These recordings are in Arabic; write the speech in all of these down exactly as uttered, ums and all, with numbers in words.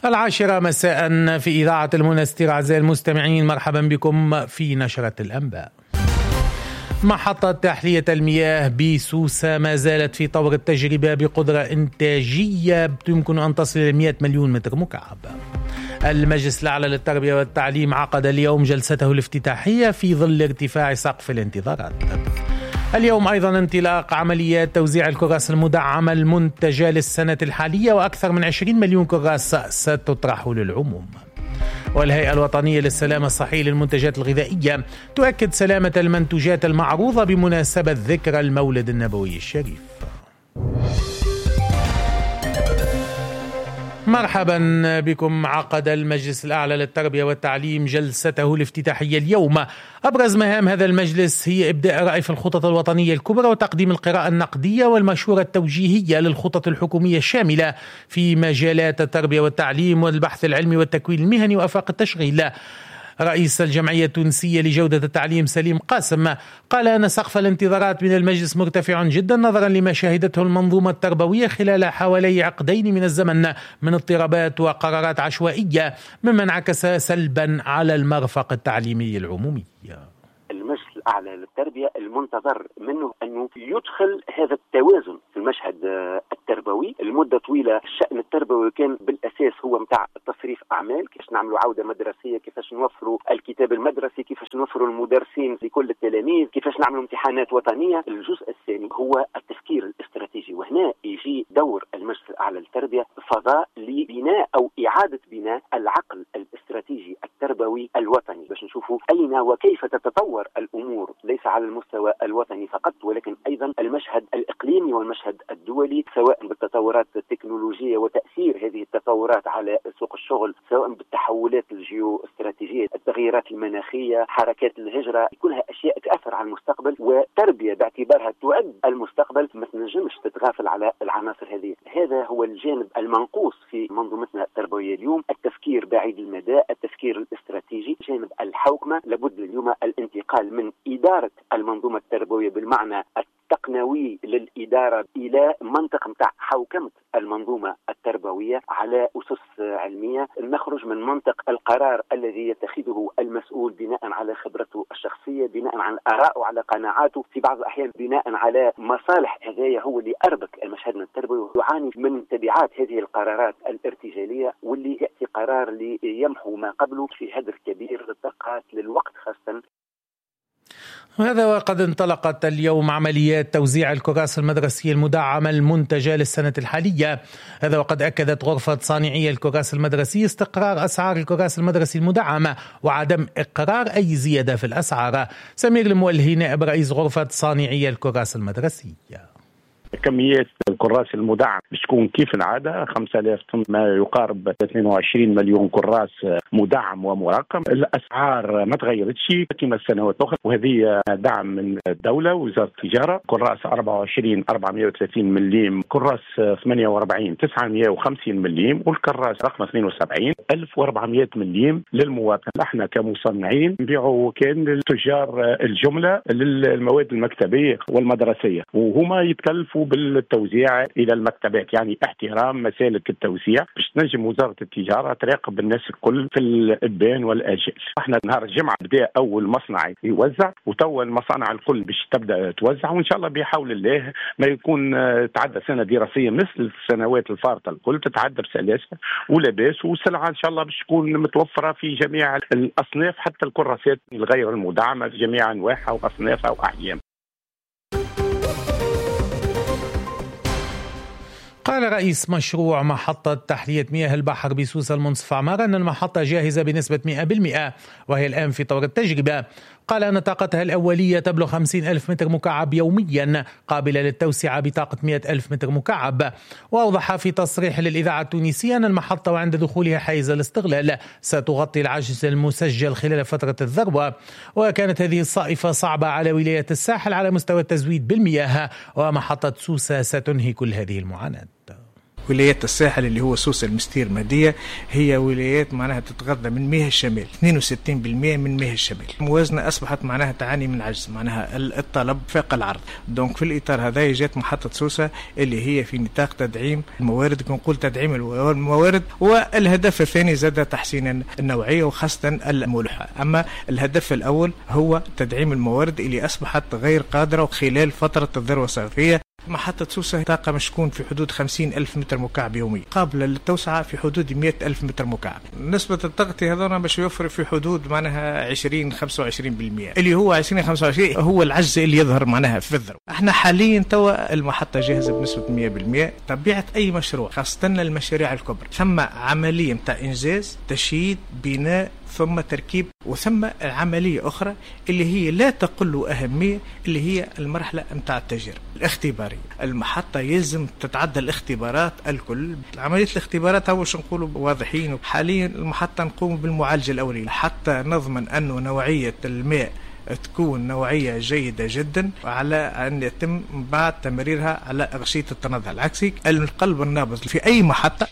العاشرة مساء في إذاعة المنستير. أعزائي المستمعين، مرحبا بكم في نشرة الأنباء. محطة تحلية المياه بسوسة ما زالت في طور التجربة بقدرة إنتاجية يمكن أن تصل إلى مئة مليون متر مكعب. المجلس الأعلى للتربية والتعليم عقد اليوم جلسته الافتتاحية في ظل ارتفاع سقف الانتظارات. اليوم أيضا انطلاق عمليات توزيع الكراس المدعمة المنتجة للسنة الحالية، وأكثر من عشرين مليون كراس ستطرح للعموم. والهيئة الوطنية للسلامة الصحية للمنتجات الغذائية تؤكد سلامة المنتوجات المعروضة بمناسبة ذكرى المولد النبوي الشريف. مرحبا بكم. عقد المجلس الأعلى للتربية والتعليم جلسته الافتتاحية اليوم. أبرز مهام هذا المجلس هي إبداء رأي في الخطط الوطنية الكبرى وتقديم القراءة النقدية والمشورة التوجيهية للخطط الحكومية الشاملة في مجالات التربية والتعليم والبحث العلمي والتكوين المهني وآفاق التشغيل. رئيس الجمعية التونسية لجودة التعليم سليم قاسم قال أن سقف الانتظارات من المجلس مرتفع جدا نظرا لما شهدته المنظومة التربوية خلال حوالي عقدين من الزمن من اضطرابات وقرارات عشوائية، مما انعكس سلبا على المرفق التعليمي العمومي. المجلس الأعلى للتربية المنتظر منه أنه يدخل هذا التوازن في المشهد التربوي. المدة طويلة الشأن التربوي كان بالأساس هو متاع تصريف أعمال، كيفاش نعملوا عودة مدرسية، كيفاش نوفروا الكتاب المدرسي، كيفاش نوفروا المدرسين لكل التلاميذ، كيفاش نعملوا امتحانات وطنية. الجزء الثاني هو التفكير الاستراتيجي، وهنا يجي دور المجلس الأعلى للتربية فضاء لبناء أو إعادة بناء العقل الاستراتيجي التربوي الوطني، باش نشوفوا أين وكيف تتطور الأمور ليس على المستوى الوطني فقط ولكن أيضا المشهد الإقليمي والمشهد الدولي، سواء بالتطورات التكنولوجية وتأثير هذه التطورات على سوق الشغل، سواء بالتحولات الجيو استراتيجية، التغييرات المناخية، حركات الهجرة، كلها أشياء تأثر على المستقبل، وتربية باعتبارها تعد المستقبل ما تنجمش تتغافل على العناصر هذه. هذا هو الجانب المنقوص في منظومتنا التربوية اليوم، التفكير بعيد المدى، التفكير الاستراتيجي. جانب الحوكمة لابد اليوم الانتقال من إدارة المنظومة التربوية بالمعنى التقنوي للإدارة إلى منطق متاع حوكمة المنظومة التربوية على أسس علمية، نخرج من منطق القرار الذي يتخذه المسؤول بناء على خبرته الشخصية، بناء على آرائه، على قناعاته، في بعض الأحيان بناء على مصالح. هذا هو اللي أربك المشهد التربوي، يعاني من تبعات هذه القرارات الارتجالية، واللي يأتي قرار ليمحو ما قبله في هدر كبير للطاقات للوقت خاصة. هذا وقد انطلقت اليوم عمليات توزيع الكراس المدرسية المدعمة المنتجة للسنة الحالية. هذا وقد أكدت غرفة صانعي الكراس المدرسية استقرار أسعار الكراس المدرسي المدعمة وعدم إقرار أي زيادة في الأسعار. سمير المولهي نائب رئيس غرفة صانعي الكراس المدرسية. كميات الكراس المدعم بتكون كيف العادة خمسة آلاف طن، ما يقارب اثنين وعشرين مليون كراس مدعم ومراقم. الأسعار ما تغيرتش كما السنوات الأخرى، وهذه دعم من الدولة ووزارة التجارة. كراس أربعة وعشرين أربعمائة وثلاثين مليم، كراس ثمانية وأربعين تسعمائة وخمسين مليم، والكراس رقم اثنين وسبعين ألف وأربعمائة مليم للمواطن. احنا كمصنعين نبيعوا كان للتجار الجملة للمواد المكتبية والمدرسية، وهما يتكلفوا بالتوزيع إلى المكتبات، يعني احترام مسالك التوزيع باش تنجم وزارة التجارة تراقب الناس الكل في الإبان والآجال. احنا نهار الجمعة بدأ أول مصنع يوزع، وتوا المصانع الكل باش تبدأ توزع، وإن شاء الله بحول الله ما يكون تعدى سنة دراسية مثل السنوات الفارطة الكل تتعدى بسلاسة ولباس، والسلعة إن شاء الله باش تكون متوفرة في جميع الأصناف، حتى الكراسات الغير المدعمة في جميع أنواعها وأصنافها وأحجامها. قال رئيس مشروع محطة تحلية مياه البحر بسوسة المنصف عمار أن المحطة جاهزة بنسبة مئة بالمئة وهي الآن في طور التجربة. قال أن طاقتها الأولية تبلغ خمسين ألف متر مكعب يوميا، قابلة للتوسعة بطاقة مئة ألف متر مكعب. وأوضح في تصريح للإذاعة التونسية أن المحطة وعند دخولها حيز الاستغلال ستغطي العجز المسجل خلال فترة الذروة. وكانت هذه الصائفة صعبة على ولاية الساحل على مستوى التزويد بالمياه، ومحطة سوسة ستنهي كل هذه المعاناة. ولايات الساحل اللي هو سوسة المستير مهدية هي ولايات معناها تتغذى من مياه الشمال، اثنين وستين بالمئة من مياه الشمال. الموازنة أصبحت معناها تعاني من عجز، معناها الطلب فاق العرض. دونك في الإطار هذا جات محطة سوسة اللي هي في نطاق تدعيم الموارد، كنقول تدعيم الموارد، والهدف الثاني زاد تحسين النوعية وخاصة الملوحة. أما الهدف الأول هو تدعيم الموارد اللي أصبحت غير قادرة خلال فترة الذروة الصيفية. محطة سوسة طاقة مشكون في حدود خمسين ألف متر مكعب يوميا، قابلة للتوسعة في حدود مئة ألف متر مكعب. نسبة التغطية هذونا باش يوفر في حدود معناها عشرين خمسة وعشرين بالمئة، اللي هو عشرين خمسة وعشرين هو العجز اللي يظهر معناها في الذروة. احنا حاليا توا المحطة جاهزة بنسبة مئة بالمئة. طبيعة أي مشروع خاصة المشاريع الكبرى ثم عملية متاع إنجاز، تشييد، بناء، ثم تركيب، وثم العملية أخرى اللي هي لا تقل أهمية اللي هي المرحلة متاع التجربة الاختبارية. المحطة يلزم تتعدى الاختبارات الكل. عملية الاختبارات هو شو نقولوا واضحين. حاليا المحطة نقوم بالمعالجة الأولية حتى نضمن أنه نوعية الماء تكون نوعية جيدة جدا، على أن يتم بعد تمريرها على أغشية التنظيف العكسي. القلب النابض في أي محطة.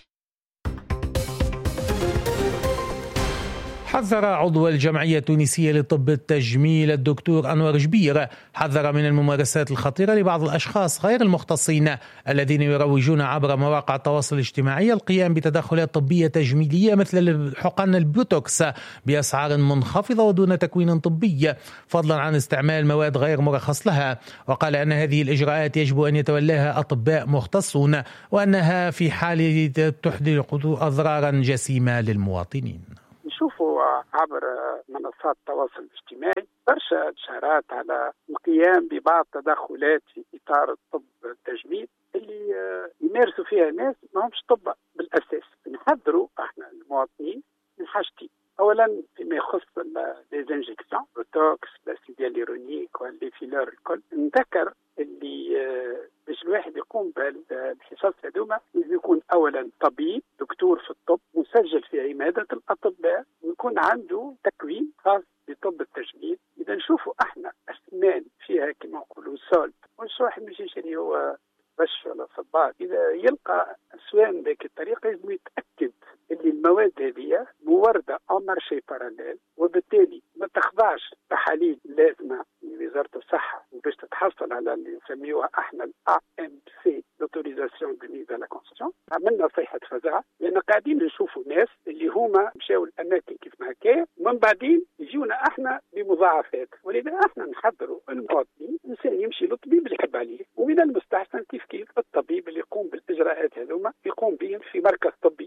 حذر عضو الجمعية التونسية لطب التجميل الدكتور أنور جبير حذر من الممارسات الخطيرة لبعض الأشخاص غير المختصين الذين يروجون عبر مواقع التواصل الاجتماعي القيام بتدخلات طبية تجميلية مثل حقن البوتوكس بأسعار منخفضة ودون تكوين طبي، فضلا عن استعمال مواد غير مرخص لها. وقال أن هذه الإجراءات يجب أن يتولاها أطباء مختصون، وأنها في حال تحدث أضرارا جسيمة للمواطنين. نشوفوا عبر منصات التواصل الاجتماعي برشا إشارات على القيام ببعض التدخلات في إطار الطب التجميل اللي يمارسوا فيها ناس ما همش طب بالأساس. نحذروا احنا المواطنين من حاجتين. أولا فيما يخص ليزانجكسيون بوتوكس، الأسيد هيالورونيك واللي فيلر الكل، نذكر اللي باش الواحد يقوم بالحصص هذوما لازم يكون اولا طبيب دكتور في الطب مسجل في عماده الاطباء ويكون عنده تكوين خاص بطب التجميل. اذا نشوفوا احنا اسنان فيها كما نقولوا سولت، مش واحد مش يشري هو بش ولا صباط، اذا يلقى اسوان بهيك الطريقه لازم يتاكد اللي المواد هذه مورده او مارشي باراليل، وبالتالي ما تخضعش تحاليل لازمه لوزاره الصحه باش تتحصل على اللي نسميوها احنا الأ إم سي l'autorisation de mise à la concession. عملنا صيحه فزع لان قاعدين نشوفوا ناس اللي هما مشاو الاماكن كيف ما هكا ومن بعدين يجيونا احنا بمضاعفات، ولذا احنا نحضروا المواطنين الانسان يمشي للطبيب اللي يحب عليه، ومن المستحسن كيف كيف الطبيب اللي يقوم بالاجراءات هذوما يقوم بهم في مركز طبي.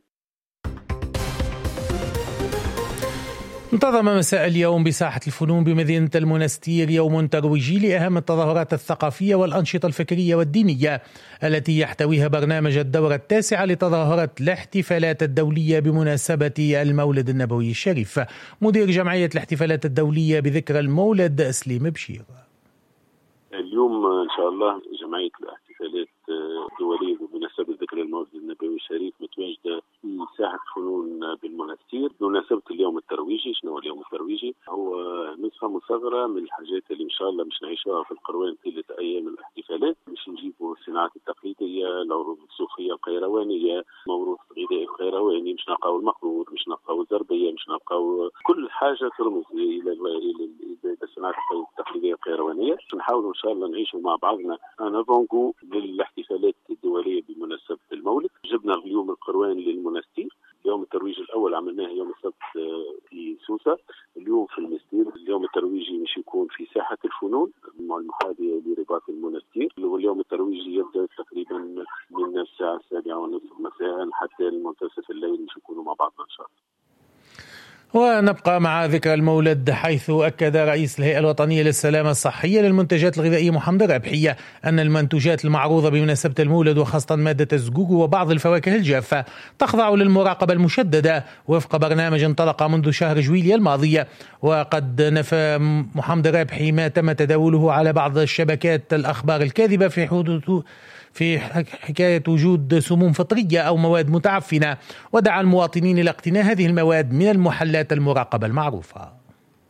انتظم مساء اليوم بساحة الفنون بمدينة المنستير يوم ترويجي لأهم التظاهرات الثقافية والأنشطة الفكرية والدينية التي يحتويها برنامج الدورة التاسعة لتظاهرة الاحتفالات الدولية بمناسبة المولد النبوي الشريف. مدير جمعية الاحتفالات الدولية بذكرى المولد سليم بشير. اليوم إن شاء الله جمعية الاحتفالات الدولية بمناسبة ذكرى المولد النبوي الشريف متواجدة في ساحة الفنون بالمنستير بمناسبة اليوم الترويجي. شنو اليوم الترويجي؟ هو نسخة مصغرة من الحاجات اللي إن شاء الله مش نعيشوها في القروان طيلة أيام الاحتفالات. مش نجيبوا الصناعات التقليدية، العروض الصوفية القيروانية، موروث غذائي القيرواني، مش نلقاو المقرود، مش نلقاو الزربية، مش نلقاو كل حاجة ترمز إلى إلى الصناعات التقليدية القيروانية. نحاولوا إن شاء الله نعيشوا مع بعضنا أنا فانكو للاحتفالات الدولية بمناسبة المولد. جبنا اليوم القروان للمنستير. اليوم الترويج الأول عملناه يوم السبت في سوسة، اليوم في المستير. اليوم الترويجي مش يكون في ساحة الفنون مع المحاذية لرباط المنستير، واليوم الترويجي يبدأ تقريبا من الساعة السابعة ونصف مساء حتى المنتصف الليل، مش يكونوا مع بعضنا إن شاء الله. ونبقى مع ذكرى المولد، حيث أكد رئيس الهيئة الوطنية للسلامة الصحية للمنتجات الغذائية محمد رابحية أن المنتوجات المعروضة بمناسبة المولد وخاصة مادة الزقوق وبعض الفواكه الجافة تخضع للمراقبة المشددة وفق برنامج انطلق منذ شهر جويلية الماضية. وقد نفى محمد رابحي ما تم تداوله على بعض الشبكات الأخبار الكاذبة في حدود في حكاية وجود سموم فطرية أو مواد متعفنة، ودعا المواطنين إلى اقتناء هذه المواد من المحلات المراقبة المعروفة.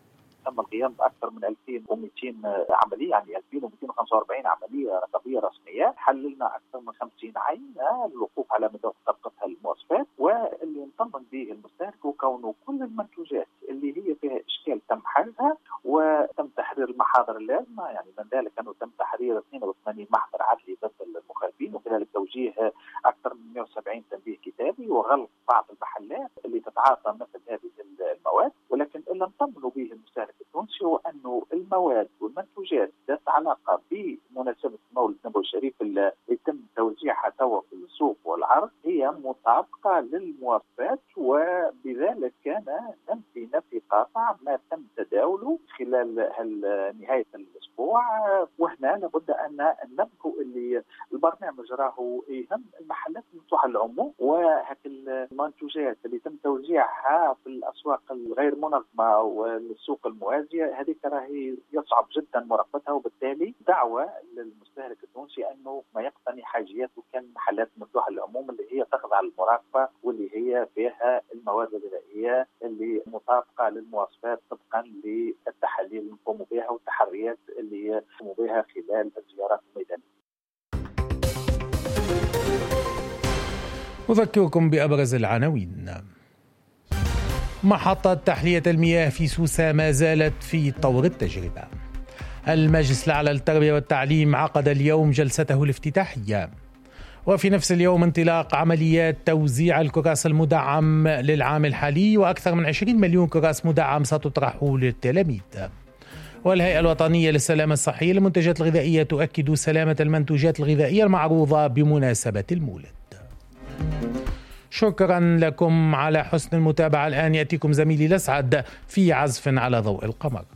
تم القيام باكثر من ألفين ومئتين عمليه، يعني ألفين ومئتين وخمسة وأربعين عمليه رقابيه رسميه. حللنا اكثر من خمسين عينه للوقوف على مدى طبقتها المواصفات، واللي نطمن به المستهلك وكونه كل المنتوجات اللي هي فيها اشكال تم حلها وتم تحرير المحاضر اللازمه، يعني من ذلك انه تم تحرير اثنين وثمانين محضر عدلي ضد المخالفين، وكذلك توجيه اكثر من مئة وسبعين تنبيه كتابي وغلق بعض المحلات اللي تتعاطى مثل هذه المواد. ولكن اللي نطمنوا به المستهلك التونسي هو انه المواد والمنتوجات ذات علاقه بمناسبه مولد النبوي الشريف اللي يتم توزيعها توا في السوق والعرض هي مطابقه للمواصفات، وبذلك كان ننفي نفي قاطع ما تم تداوله خلال نهايه الاسبوع. وهنا لابد ان ننبهوا اللي البرنامج راهو يهم المحلات المفتوحه للعموم، وهك المنتوجات اللي تم توزيعها في الاسواق الغير منظمه والسوق الموازيه هذيك راهي يصعب جدا مراقبتها، وبالتالي دعوه للمستهلك التونسي انه ما يقتني حاجياته كان محلات مفتوحه للعموم اللي هي تخضع للمراقبه واللي هي فيها المواد الغذائيه اللي مطابقه للمواصفات طبقا للتحاليل اللي نقوموا بها والتحريات اللي نقوموا بها خلال الزيارات الميدانيه. أذكركم بأبرز العناوين. محطة تحلية المياه في سوسة ما زالت في طور التجربة. المجلس الأعلى للتربية والتعليم عقد اليوم جلسته الافتتاحية. وفي نفس اليوم انطلاق عمليات توزيع الكراس المدعم للعام الحالي، وأكثر من عشرين مليون كراس مدعم ستطرح للتلاميذ. والهيئة الوطنية للسلامة الصحية للمنتجات الغذائية تؤكد سلامة المنتوجات الغذائية المعروضة بمناسبة المولد. شكرا لكم على حسن المتابعة. الآن يأتيكم زميلي الأسعد في عزف على ضوء القمر.